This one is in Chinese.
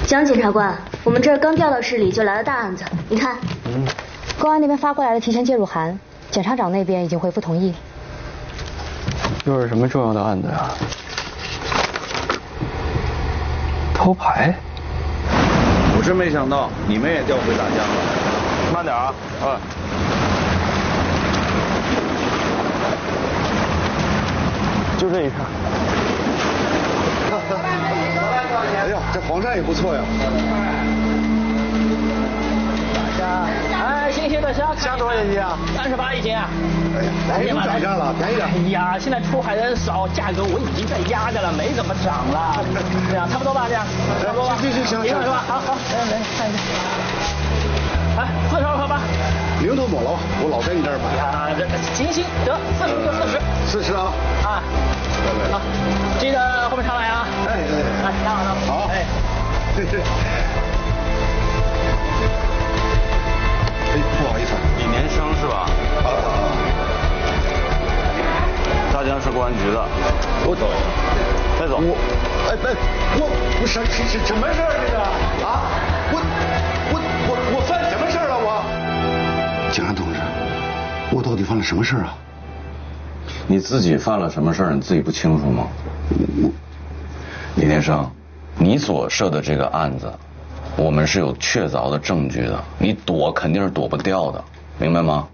蒋检察官，我们这儿刚调到市里就来了大案子，你看。 公安那边发过来了提前介入函，检察长那边已经回复同意。 又是什么重要的案子呀？偷牌？ 我真没想到你们也调回大江了。慢点啊！ 就这一片。 哎呀，这防晒也不错呀。 哎，新鲜的虾， 虾多少一斤啊 ？38一斤啊！ 哎呀，涨价了，便宜点。 哎呀，现在出海人少，价格我已经在压着了，没怎么涨了。这样差不多吧？这样差不多吧？行，是吧？好，来看一下。哎，42块8。 零头抹了，我老在你这儿买。 呀，这行，得40就40。 40啊！ 啊，好，记得后面上来啊。 哎， 拿好。哎。 哎，不好意思， 李年生是吧？大江市公安局的。 我走， 再走。 我什么事儿这个啊？我犯什么事儿了我？警察同志，我到底犯了什么事儿啊？ 你自己犯了什么事儿？你自己不清楚吗？李年生，你所涉的这个案子，我们是有确凿的证据的，你躲肯定是躲不掉的，明白吗？